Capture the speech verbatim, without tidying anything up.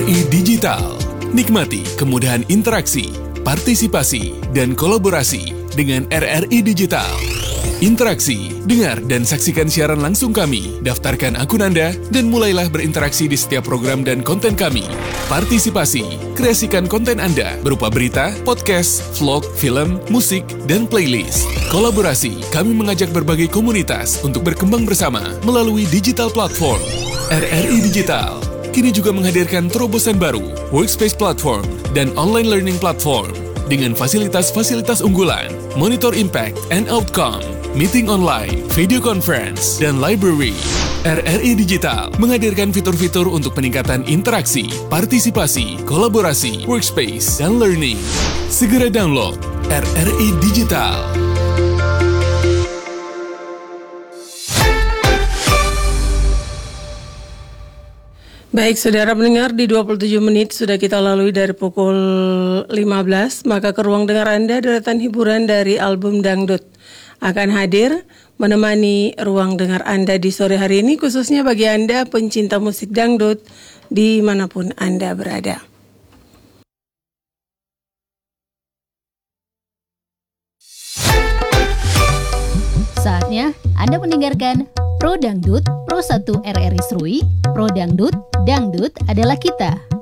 I Digital. Nikmati kemudahan interaksi, partisipasi, dan kolaborasi dengan R R I Digital. Interaksi, dengar dan saksikan siaran langsung kami, daftarkan akun Anda, dan mulailah berinteraksi di setiap program dan konten kami. Partisipasi, kreasikan konten Anda berupa berita, podcast, vlog, film, musik, dan playlist. Kolaborasi, kami mengajak berbagai komunitas untuk berkembang bersama melalui digital platform. R R I Digital kini juga menghadirkan terobosan baru, workspace platform, dan online learning platform dengan fasilitas-fasilitas unggulan, monitor impact and outcome, meeting online, video conference, dan library. R R I Digital menghadirkan fitur-fitur untuk peningkatan interaksi, partisipasi, kolaborasi, workspace, dan learning. Segera download R R I Digital. Baik, saudara pendengar, di dua puluh tujuh menit sudah kita lalui dari pukul lima belas, maka ke ruang dengar Anda deretan hiburan dari album Dangdut akan hadir menemani ruang dengar Anda di sore hari ini, khususnya bagi Anda pencinta musik dangdut dimanapun Anda berada. Saatnya Anda mendengarkan Pro Dangdut, Pro satu R R I Serui, Pro Dangdut, Dangdut adalah kita.